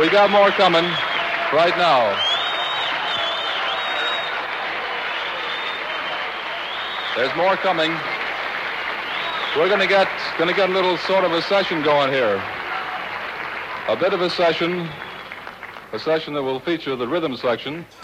We got more coming right now. There's more coming. We're going to get a little sort of a session going here. A bit of a session that will feature the rhythm section.